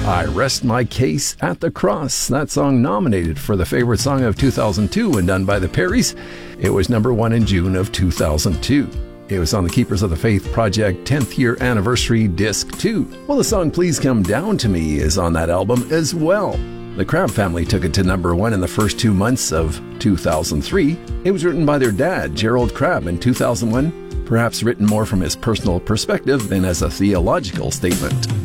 I Rest My Case at the Cross. That song nominated for the favorite song of 2002 and done by the Perrys. It was number 1 in June of 2002. It was on the Keepers of the Faith Project 10th year anniversary disc 2. Well, the song Please Come Down to Me is on that album as well. The Crabb family took it to number 1 in the first 2 months of 2003. It was written by their dad, Gerald Crabb, in 2001, perhaps written more from his personal perspective than as a theological statement.